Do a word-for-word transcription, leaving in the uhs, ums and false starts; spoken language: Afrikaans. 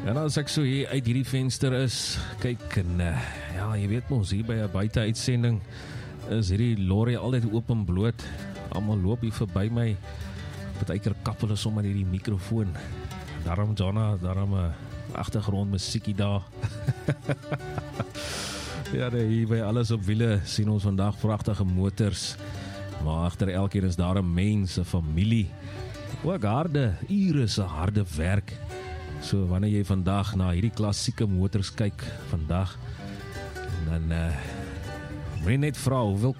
En as ek so hier uit hierdie venster is, kyk en, uh, ja, jy weet mos, hier by 'n buite-uitsending is hierdie lorry altyd oop en bloot. Almal loop hier verby my. Partykeer kap hulle sommer hierdie mikrofoon. Daarom, Jonna, daarom 'n uh, agtergrondmusiekie daar. Ja, nee, hier by Alles op Wiele sien ons vandag pragtige motors. Maar agter elkeen is daar 'n mens, 'n familie. Ook harde, ure se harde werk. So wanneer jy vandag na hierdie klassieke motors kyk vandag, dan uh, moet jy net vra hoeveel